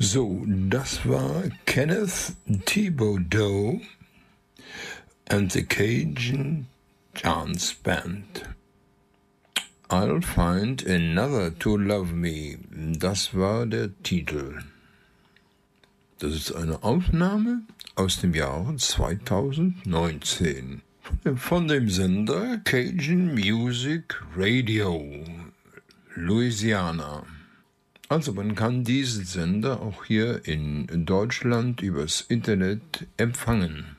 So, das war Kenneth Thibodeau and the Cajun Dance Band. I'll Find Another to Love Me. Das war der Titel. Das ist eine Aufnahme aus dem Jahre 2019 von dem Sender Cajun Music Radio, Louisiana. Also man kann diesen Sender auch hier in Deutschland übers Internet empfangen.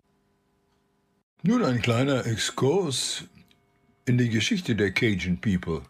Nun ein kleiner Exkurs in die Geschichte der Cajun People.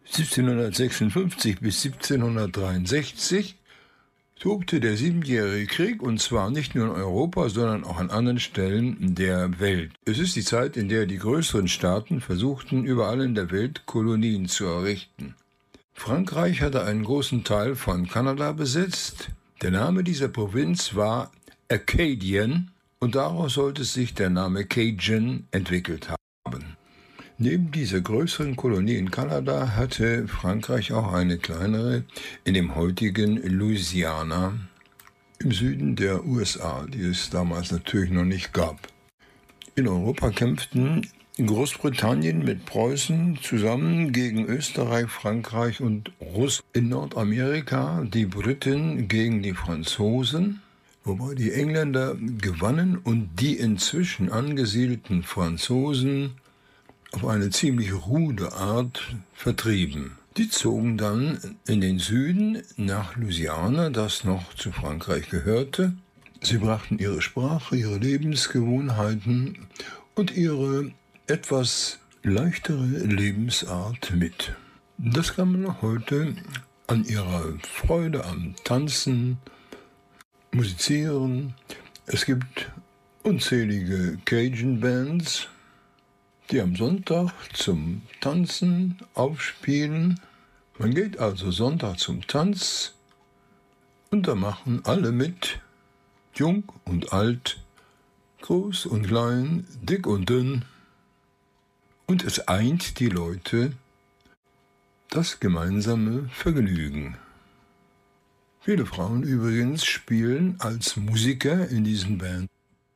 1756 bis 1763 tobte der Siebenjährige Krieg, und zwar nicht nur in Europa, sondern auch an anderen Stellen der Welt. Es ist die Zeit, in der die größeren Staaten versuchten, überall in der Welt Kolonien zu errichten. Frankreich hatte einen großen Teil von Kanada besetzt. Der Name dieser Provinz war Acadian und daraus sollte sich der Name Cajun entwickelt haben. Neben dieser größeren Kolonie in Kanada hatte Frankreich auch eine kleinere in dem heutigen Louisiana im Süden der USA, die es damals natürlich noch nicht gab. In Europa kämpften Großbritannien mit Preußen zusammen gegen Österreich, Frankreich und Russland. In Nordamerika die Briten gegen die Franzosen, wobei die Engländer gewannen und die inzwischen angesiedelten Franzosen auf eine ziemlich rude Art vertrieben. Die zogen dann in den Süden nach Louisiana, das noch zu Frankreich gehörte. Sie brachten ihre Sprache, ihre Lebensgewohnheiten und ihre etwas leichtere Lebensart mit. Das kann man noch heute an ihrer Freude am Tanzen, Musizieren. Es gibt unzählige Cajun-Bands, die am Sonntag zum Tanzen aufspielen. Man geht also Sonntag zum Tanz und da machen alle mit, jung und alt, groß und klein, dick und dünn. Und es eint die Leute, das gemeinsame Vergnügen. Viele Frauen übrigens spielen als Musiker in diesen Bands.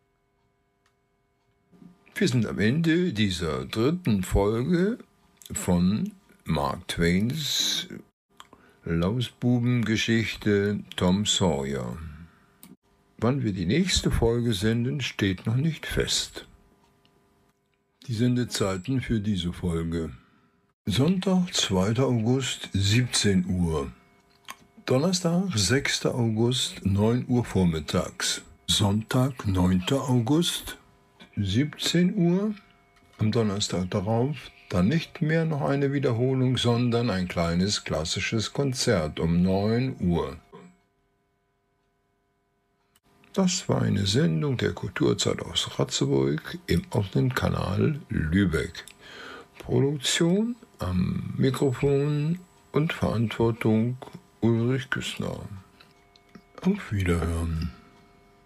Wir sind am Ende dieser 3. Folge von Mark Twains Lausbubengeschichte Tom Sawyer. Wann wir die nächste Folge senden, steht noch nicht fest. Die Sendezeiten für diese Folge: Sonntag, 2. August, 17 Uhr. Donnerstag, 6. August, 9 Uhr vormittags. Sonntag, 9. August, 17 Uhr. Am Donnerstag darauf dann nicht mehr noch eine Wiederholung, sondern ein kleines klassisches Konzert um 9 Uhr. Das war eine Sendung der Kulturzeit aus Ratzeburg im offenen Kanal Lübeck. Produktion am Mikrofon und Verantwortung Ulrich Küssner. Auf Wiederhören.